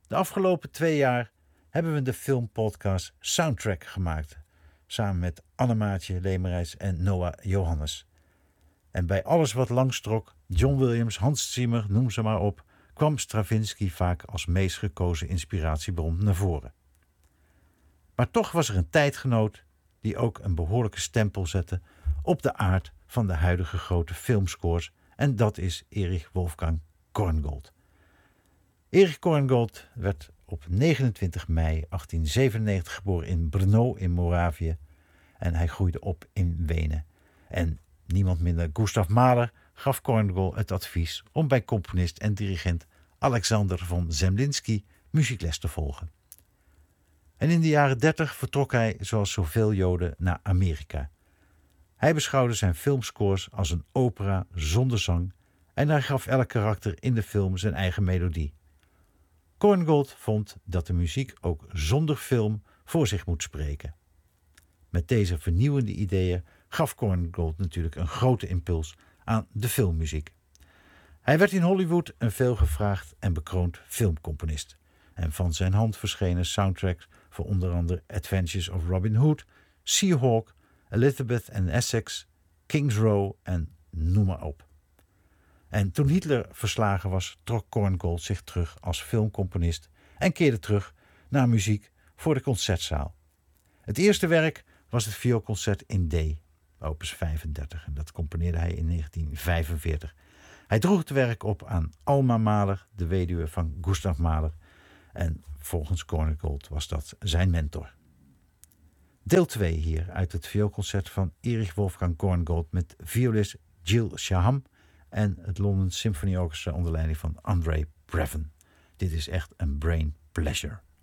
De afgelopen 2 jaar hebben we de filmpodcast Soundtrack gemaakt. Samen met Annemaatje Lemerijs en Noah Johannes. En bij alles wat langstrok, John Williams, Hans Zimmer, noem ze maar op, kwam Stravinsky vaak als meest gekozen inspiratiebron naar voren. Maar toch was er een tijdgenoot die ook een behoorlijke stempel zette op de aard van de huidige grote filmscores, en dat is Erich Wolfgang Korngold. Erich Korngold werd op 29 mei 1897 geboren in Brno in Moravië en hij groeide op in Wenen. En niemand minder Gustav Mahler gaf Korngold het advies om bij componist en dirigent Alexander von Zemlinsky muziekles te volgen. En in de jaren 30 vertrok hij, zoals zoveel Joden, naar Amerika. Hij beschouwde zijn filmscores als een opera zonder zang en hij gaf elk karakter in de film zijn eigen melodie. Korngold vond dat de muziek ook zonder film voor zich moet spreken. Met deze vernieuwende ideeën gaf Korngold natuurlijk een grote impuls aan de filmmuziek. Hij werd in Hollywood een veelgevraagd en bekroond filmcomponist. En van zijn hand verschenen soundtracks voor onder andere Adventures of Robin Hood, Seahawk, Elizabeth and Essex, King's Row en noem maar op. En toen Hitler verslagen was, trok Korngold zich terug als filmcomponist en keerde terug naar muziek voor de concertzaal. Het eerste werk was het vioolconcert in D, opus 35, en dat componeerde hij in 1945. Hij droeg het werk op aan Alma Mahler, de weduwe van Gustav Mahler, en volgens Korngold was dat zijn mentor. Deel 2 hier uit het vioolconcert van Erich Wolfgang Korngold met violist Jill Shaham en het London Symphony Orchestra onder leiding van André Previn. Dit is echt een brain pleasure.